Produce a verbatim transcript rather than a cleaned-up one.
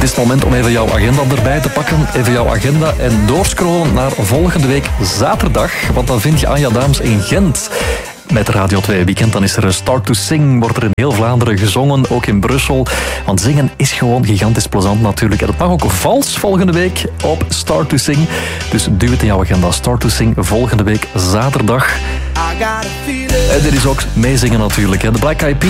is het moment om even jouw agenda erbij te pakken. Even jouw agenda en doorscrollen naar volgende week zaterdag. Want dan vind je Anja Daams in Gent. Met Radio twee Weekend, dan is er Start to Sing, wordt er in heel Vlaanderen gezongen, ook in Brussel. Want zingen is gewoon gigantisch plezant natuurlijk. En dat mag ook vals volgende week op Start to Sing. Dus duw het in jouw agenda. Start to Sing volgende week zaterdag. En dit is ook meezingen natuurlijk. Hè. De Black Eyed Peas.